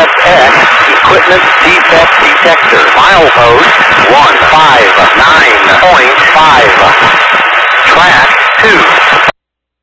ESX Equipment Defect Detector. Milepost 159.5. Track 2.